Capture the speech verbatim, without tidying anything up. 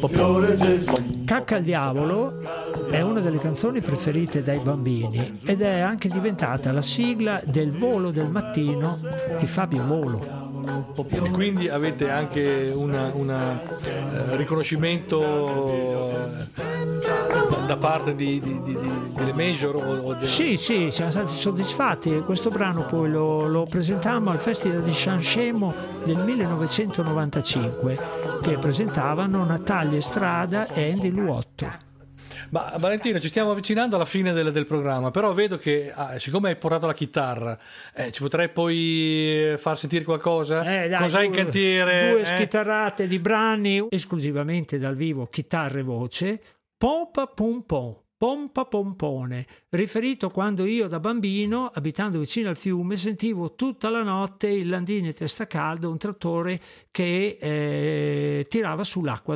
Cacca al diavolo è una delle canzoni preferite dai bambini ed è anche diventata la sigla del Volo del mattino di Fabio Volo. E quindi avete anche una, una eh, riconoscimento eh, da parte di, di, di, di, delle major? O, o delle... Sì, sì, siamo stati soddisfatti. Questo brano poi lo, lo presentammo al Festival di San Scemo del millenovecentonovantacinque, che presentavano Natalia Estrada e Andy Luotto. Ma Valentina, ci stiamo avvicinando alla fine del, del programma, però vedo che ah, siccome hai portato la chitarra, eh, ci potrai poi far sentire qualcosa? Eh, dai, Cos'hai in due, cantiere? Due eh? schitarrate di brani esclusivamente dal vivo, chitarra e voce. Pompa pum pom, pompa pompone, riferito quando io da bambino, abitando vicino al fiume, sentivo tutta la notte il Landini Testa Calda, un trattore che eh, tirava sull'acqua